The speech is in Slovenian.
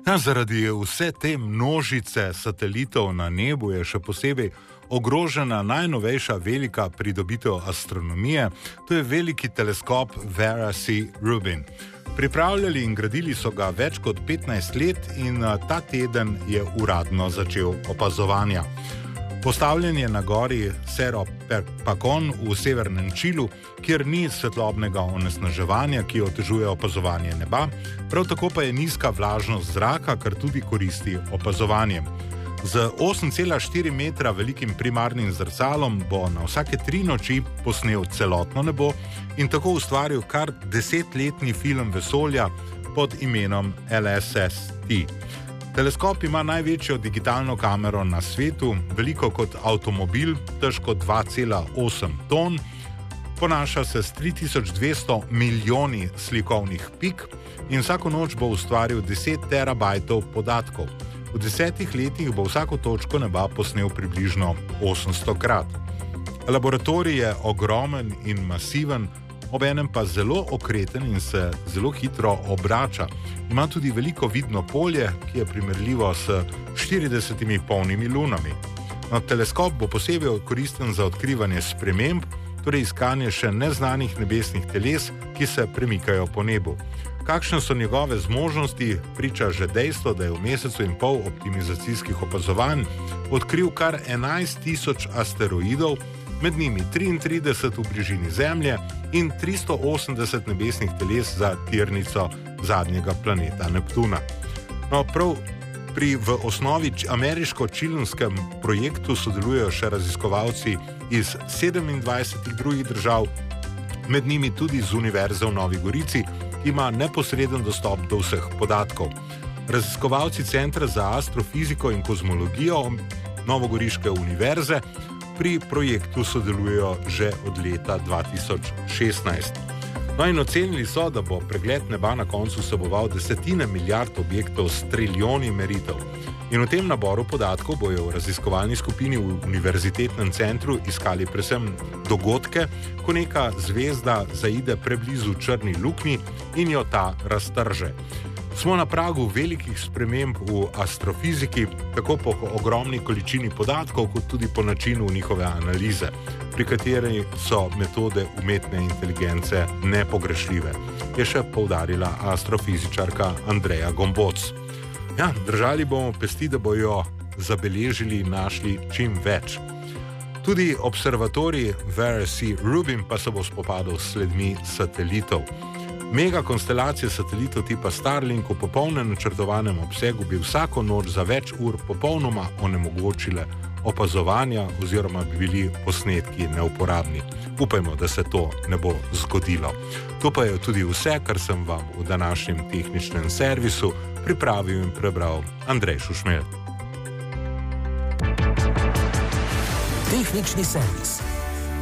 Zaradi vse te množice satelitov na nebu je še posebej ogrožena najnovejša velika pridobitev astronomije, to je veliki teleskop Vera C. Rubin. Pripravljali in gradili so ga več kot 15 let in ta teden je uradno začel opazovanja. Postavljen je na gori Cerro Pacon v severnem Čilu, kjer ni svetlobnega onesnaževanja, ki otežuje opazovanje neba, prav tako pa je nizka vlažnost zraka, kar tudi koristi opazovanjem. Z 8,4 metra velikim primarnim zrcalom bo na vsake 3 noči posnel celotno nebo in tako ustvaril kar 10-letni film vesolja pod imenom LSST. Teleskop ima največjo digitalno kamero na svetu, veliko kot avtomobil, težko 2,8 ton, ponaša se s 3200 milijoni slikovnih pik in vsako noč bo ustvaril 10 terabajtov podatkov. V 10 letih bo vsako točko neba posnel približno 800 krat. Laboratorij je ogromen in masiven, obenem pa zelo okreten in se zelo hitro obrača. Ima tudi veliko vidno polje, ki je primerljivo s 40 polnimi lunami. Teleskop bo posebej koristen za odkrivanje sprememb, torej iskanje še neznanih nebesnih teles, ki se premikajo po nebu. Kakšne so njegove zmožnosti, priča že dejstvo, da je v mesecu in pol optimizacijskih opazovanj odkril kar 11.000 asteroidov, med njimi 33 v bližini Zemlje in 380 nebesnih teles za tirnico zadnjega planeta Neptuna. Prav v osnovi ameriško-čilenskem projektu sodelujejo še raziskovalci iz 27 drugih držav, med njimi tudi z Univerze v Novi Gorici, ki ima neposreden dostop do vseh podatkov. Raziskovalci Centra za astrofiziko in kozmologijo Novogoriške univerze pri projektu sodelujejo že od leta 2016. In ocenili so, da bo pregled neba na koncu vseboval desetine milijard objektov s trilijoni meritev. In v tem naboru podatkov bojo v raziskovalni skupini v univerzitetnem centru iskali predvsem dogodke, ko neka zvezda zaide preblizu črni luknji in jo ta raztrže. Smo na pragu velikih sprememb v astrofiziki, tako po ogromni količini podatkov, kot tudi po načinu njihove analize, pri kateri so metode umetne inteligence nepogrešljive, je še poudarila astrofizičarka Andreja Gomboc. Držali bomo pesti, da bojo zabeležili in našli čim več. Tudi observatorij Vera C. Rubin pa se bo spopadal s sledmi satelitov. Mega konstelacije satelitov tipa Starlink v popolnem načrtovanem obsegu bi vsako noč za več ur popolnoma onemogočile opazovanja oziroma bi bili posnetki neuporabni. Upajmo, da se to ne bo zgodilo. To pa je tudi vse, kar sem vam v današnjem tehničnem servisu pripravil in prebral Andrej Šušmelj. Tehnični servis.